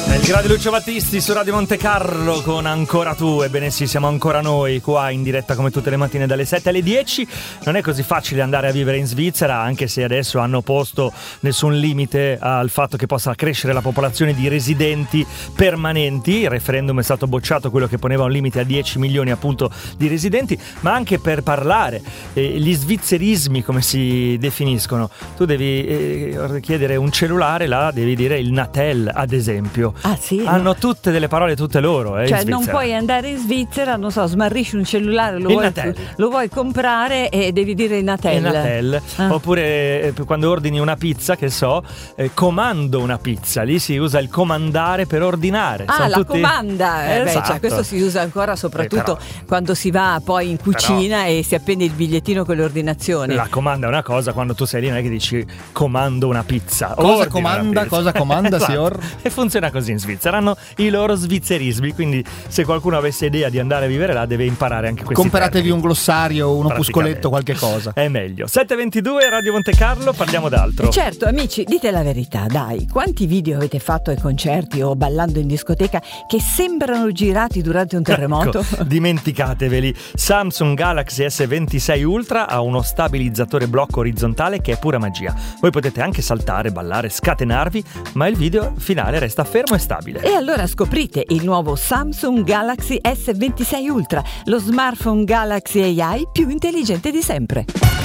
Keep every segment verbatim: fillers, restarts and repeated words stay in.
Il grande Lucio Battisti su Radio Monte Carlo con Ancora tu. Ebbene sì, siamo ancora noi qua in diretta come tutte le mattine dalle sette alle dieci. Non è così facile andare a vivere in Svizzera, anche se adesso hanno posto nessun limite al fatto che possa crescere la popolazione di residenti permanenti. Il referendum è stato bocciato, quello che poneva un limite a dieci milioni appunto di residenti, ma anche per parlare eh, gli svizzerismi, come si definiscono. Tu devi eh, chiedere un cellulare, là devi dire il Natel ad esempio. Ah, sì? Hanno tutte delle parole tutte loro, eh, cioè non puoi andare in Svizzera, non so, smarrisci un cellulare, lo, vuoi, lo vuoi comprare e devi dire il Natel, il Natel. Ah. Oppure eh, quando ordini una pizza, che so, eh, comando una pizza, lì si usa il comandare per ordinare. Ah, Sono la tutti... comanda, eh, esatto. beh, cioè, questo si usa ancora soprattutto eh, però... quando si va poi in cucina però... e si appende il bigliettino con le ordinazioni. La comanda è una cosa, quando tu sei lì non è che dici comando una pizza. Cosa comanda, pizza. Cosa comanda, esatto. Signor? E funziona così in Svizzera, hanno i loro svizzerismi, quindi se qualcuno avesse idea di andare a vivere là deve imparare anche questi Comperatevi termini. Un glossario, un opuscoletto, qualche cosa. È meglio. sette e ventidue Radio Monte Carlo, parliamo d'altro. E certo, amici, dite la verità, dai. Quanti video avete fatto ai concerti o ballando in discoteca che sembrano girati durante un terremoto? Ecco, dimenticateveli. Samsung Galaxy S ventisei Ultra ha uno stabilizzatore blocco orizzontale che è pura magia. Voi potete anche saltare, ballare, scatenarvi, ma il video finale resta fermo e stabile. E allora scoprite il nuovo Samsung Galaxy S ventisei Ultra, lo smartphone Galaxy A I più intelligente di sempre.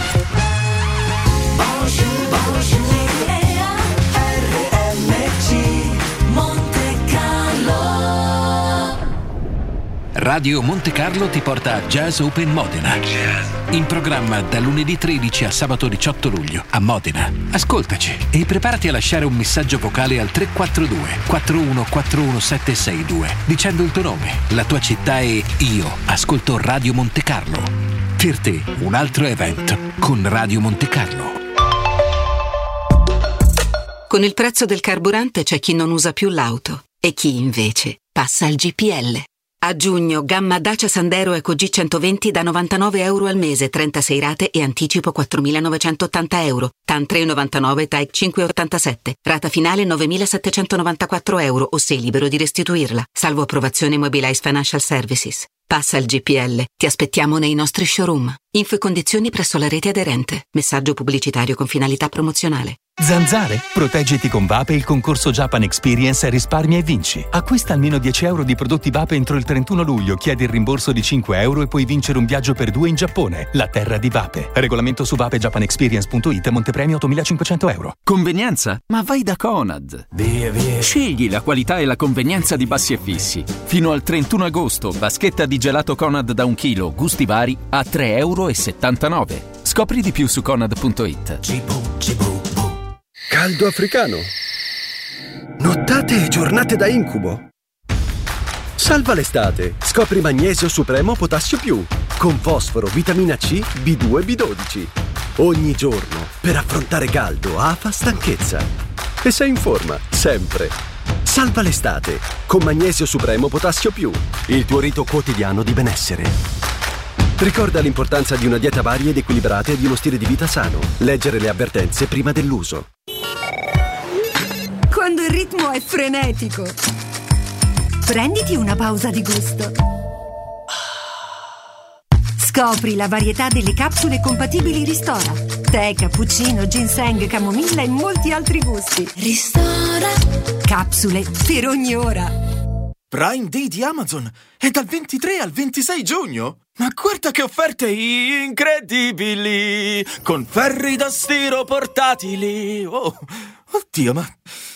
Radio Monte Carlo ti porta a Jazz Open Modena. In programma da lunedì tredici a sabato diciotto luglio a Modena. Ascoltaci e preparati a lasciare un messaggio vocale al tre quattro due quattro uno quattro uno sette sei due dicendo il tuo nome, la tua città e io ascolto Radio Monte Carlo. Per te un altro evento con Radio Monte Carlo. Con il prezzo del carburante c'è chi non usa più l'auto e chi invece passa al G P L. A giugno, gamma Dacia Sandero Eco G centoventi da novantanove euro al mese, trentasei rate e anticipo quattromilanovecentottanta euro. T A N tre virgola novantanove, T A E cinque virgola ottantasette. Rata finale novemilasettecentonovantaquattro euro o sei libero di restituirla. Salvo approvazione Mobilize Financial Services. Passa al G P L. Ti aspettiamo nei nostri showroom. Info e condizioni presso la rete aderente. Messaggio pubblicitario con finalità promozionale. Zanzare? Proteggiti con Vape il concorso Japan Experience Risparmia e vinci. Acquista almeno dieci euro di prodotti Vape entro il trentuno luglio, chiedi il rimborso di cinque euro e puoi vincere un viaggio per due in Giappone, la terra di Vape. Regolamento su vape japan experience punto it, montepremio ottomilacinquecento euro. Convenienza? Ma vai da Conad. Via, via. Scegli la qualità e la convenienza di Bassi e Fissi. Fino al trentuno agosto, vaschetta di gelato Conad da un chilo, gusti vari, a tre virgola settantanove euro. Scopri di più su conad punto it. Cibo, cibo. Caldo africano. Nottate e giornate da incubo. Salva l'estate. Scopri Magnesio Supremo Potassio Più con fosforo, vitamina C, B due e B dodici. Ogni giorno per affrontare caldo, afa, stanchezza. E sei in forma, sempre. Salva l'estate con Magnesio Supremo Potassio Più, il tuo rito quotidiano di benessere. Ricorda l'importanza di una dieta varia ed equilibrata e di uno stile di vita sano. Leggere le avvertenze prima dell'uso. Quando il ritmo è frenetico, prenditi una pausa di gusto. Scopri la varietà delle capsule compatibili Ristora. Tè, cappuccino, ginseng, camomilla e molti altri gusti. Ristora. Capsule per ogni ora. Prime Day di Amazon è dal ventitré al ventisei giugno. Ma guarda che offerte incredibili! Con ferri da stiro portatili. Oh, oddio, ma